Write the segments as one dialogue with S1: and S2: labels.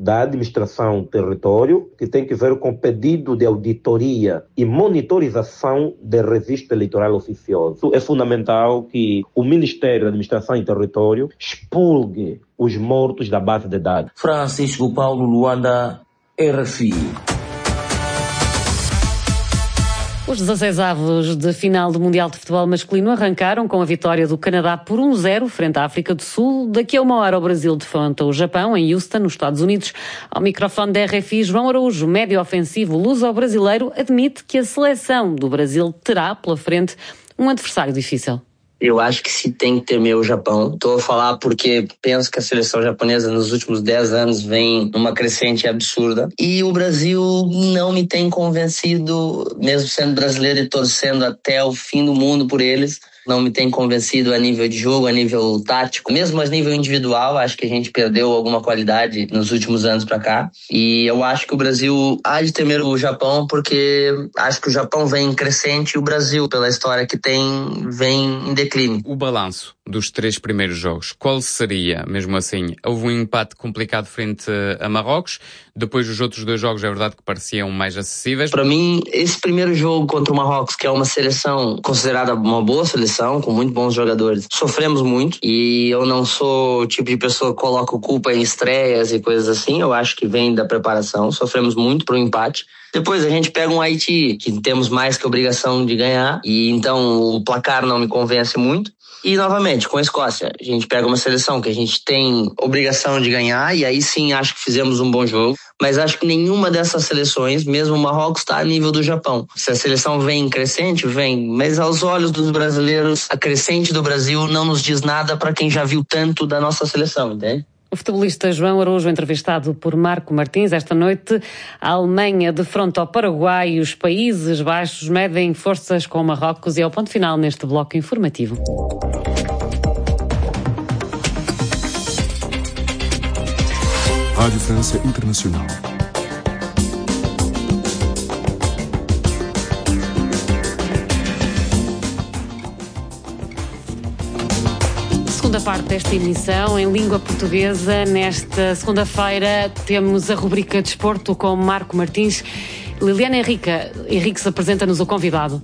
S1: da administração território, que tem que ver com pedido de auditoria e monitorização do registro eleitoral oficioso. É fundamental que o Ministério da Administração e Território expulgue os mortos da base de dados.
S2: Francisco Paulo Luanda, RFI.
S3: Os 16avos de final do Mundial de Futebol Masculino arrancaram com a vitória do Canadá por 1-0 frente à África do Sul. Daqui a uma hora o Brasil defronta o Japão em Houston, nos Estados Unidos. Ao microfone da RFI, João Araújo, médio ofensivo luso-brasileiro, admite que a seleção do Brasil terá pela frente um adversário difícil.
S4: Eu acho que se tem que temer o Japão. Estou a falar porque penso que a seleção japonesa nos últimos 10 anos vem numa crescente absurda. E o Brasil não me tem convencido, mesmo sendo brasileiro e torcendo até o fim do mundo por eles. Não me tem convencido a nível de jogo, a nível tático. Mesmo a nível individual, acho que a gente perdeu alguma qualidade nos últimos anos para cá. E eu acho que o Brasil há de temer o Japão, porque acho que o Japão vem em crescente e o Brasil, pela história que tem, vem em declínio.
S5: O balanço dos 3 primeiros jogos, qual seria, mesmo assim? Houve um empate complicado frente a Marrocos. Depois os outros 2 jogos, é verdade que pareciam mais acessíveis.
S4: Para mim, esse primeiro jogo contra o Marrocos, que é uma seleção considerada uma boa seleção, com muito bons jogadores, sofremos muito. E eu não sou o tipo de pessoa que coloca culpa em estreias e coisas assim. Eu acho que vem da preparação. Sofremos muito pro empate. Depois a gente pega um Haiti, que temos mais que obrigação de ganhar. E então o placar não me convence muito. E novamente, com a Escócia, a gente pega uma seleção que a gente tem obrigação de ganhar, e aí sim acho que fizemos um bom jogo. Mas acho que nenhuma dessas seleções, mesmo o Marrocos, está a nível do Japão. Se a seleção vem crescente, vem. Mas aos olhos dos brasileiros, a crescente do Brasil não nos diz nada para quem já viu tanto da nossa seleção, entende?
S3: O futebolista João Araújo, entrevistado por Marco Martins. Esta noite, a Alemanha defronta o Paraguai e os Países Baixos medem forças com o Marrocos, e é o ponto final neste bloco informativo.
S6: Rádio França Internacional.
S3: Segunda parte desta emissão em língua portuguesa. Nesta segunda-feira temos a rubrica Desporto com Marco Martins. Liliana Henriques apresenta-nos o convidado.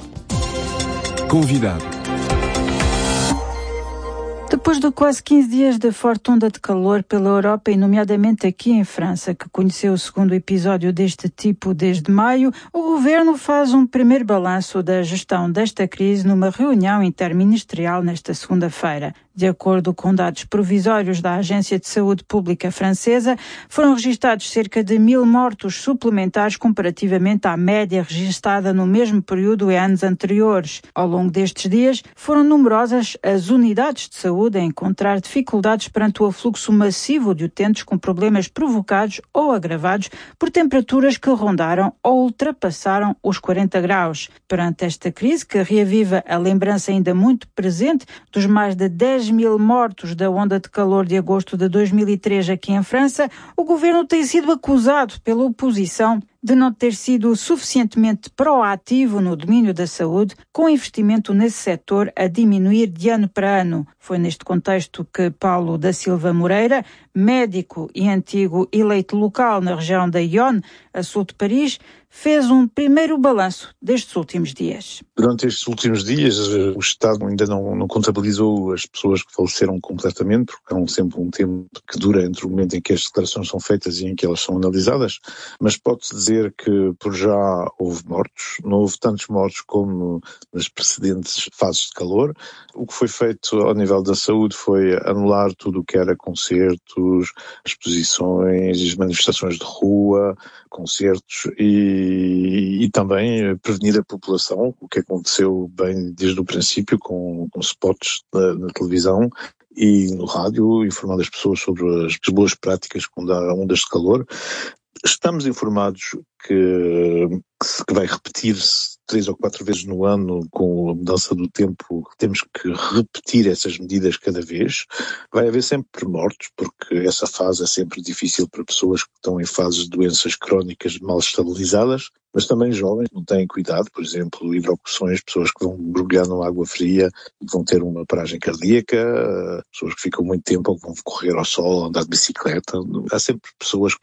S7: Depois de quase 15 dias de forte onda de calor pela Europa, e nomeadamente aqui em França, que conheceu o segundo episódio deste tipo desde maio, o governo faz um primeiro balanço da gestão desta crise numa reunião interministerial nesta segunda-feira. De acordo com dados provisórios da Agência de Saúde Pública francesa, foram registados cerca de 1.000 mortos suplementares comparativamente à média registada no mesmo período em anos anteriores. Ao longo destes dias, foram numerosas as unidades de saúde a encontrar dificuldades perante o afluxo massivo de utentes com problemas provocados ou agravados por temperaturas que rondaram ou ultrapassaram os 40 graus. Perante esta crise, que reaviva a lembrança ainda muito presente dos mais de 10.000 mortos da onda de calor de agosto de 2003 aqui em França, o governo tem sido acusado pela oposição de não ter sido suficientemente proativo no domínio da saúde, com investimento nesse setor a diminuir de ano para ano. Foi neste contexto que Paulo da Silva Moreira, médico e antigo eleito local na região da Yonne, a sul de Paris, fez um primeiro balanço destes últimos dias.
S8: Durante estes últimos dias, o Estado ainda não contabilizou as pessoas que faleceram completamente, porque há sempre um tempo que dura entre o momento em que as declarações são feitas e em que elas são analisadas, mas pode-se dizer que por já houve mortos, não houve tantos mortos como nas precedentes fases de calor. O que foi feito ao nível da saúde foi anular tudo o que era concertos, exposições, as manifestações de rua, concertos e também prevenir a população, o que aconteceu bem desde o princípio com spots na televisão e no rádio, informando as pessoas sobre as boas práticas quando há ondas de calor. Estamos informados que vai repetir-se 3 ou 4 vezes no ano com a mudança do tempo. Temos que repetir essas medidas cada vez. Vai haver sempre mortos, porque essa fase é sempre difícil para pessoas que estão em fases de doenças crónicas mal estabilizadas, mas também jovens não têm cuidado, por exemplo, hidrocuções, pessoas que vão mergulhar numa água fria e vão ter uma paragem cardíaca, pessoas que ficam muito tempo ou que vão correr ao sol, andar de bicicleta. Há sempre pessoas